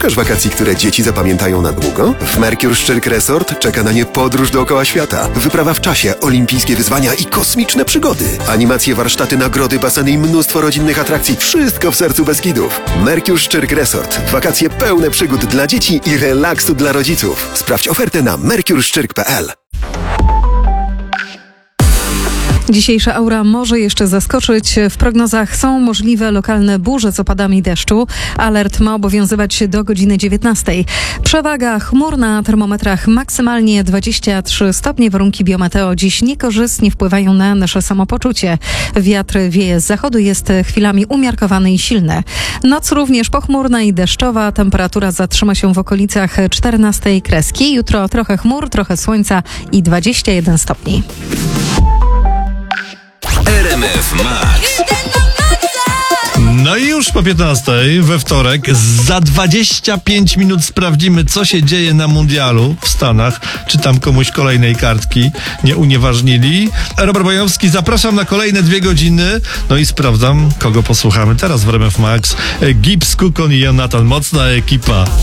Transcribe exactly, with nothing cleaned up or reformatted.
Szukasz wakacji, które dzieci zapamiętają na długo? W Mercure Szczyrk Resort czeka na nie podróż dookoła świata. Wyprawa w czasie, olimpijskie wyzwania i kosmiczne przygody. Animacje, warsztaty, nagrody, baseny i mnóstwo rodzinnych atrakcji. Wszystko w sercu Beskidów. Mercure Szczyrk Resort. Wakacje pełne przygód dla dzieci i relaksu dla rodziców. Sprawdź ofertę na mercure szczyrk kropka p l. Dzisiejsza aura może jeszcze zaskoczyć. W prognozach są możliwe lokalne burze z opadami deszczu. Alert ma obowiązywać do godziny dziewiętnastej. Przewaga chmur na termometrach maksymalnie dwadzieścia trzy stopnie. Warunki biometeo dziś niekorzystnie wpływają na nasze samopoczucie. Wiatr wieje z zachodu, jest chwilami umiarkowany i silny. Noc również pochmurna i deszczowa. Temperatura zatrzyma się w okolicach czternastej kreski. Jutro trochę chmur, trochę słońca i dwadzieścia jeden stopni. R M F Max. No i już po piętnastej we wtorek za dwadzieścia pięć minut sprawdzimy, co się dzieje na mundialu w Stanach. Czy tam komuś kolejnej kartki nie unieważnili. Robert Bojowski, zapraszam na kolejne dwie godziny. No i sprawdzam, kogo posłuchamy teraz w R M F Max. Gibbs, Kukon i Jonathan. Mocna ekipa.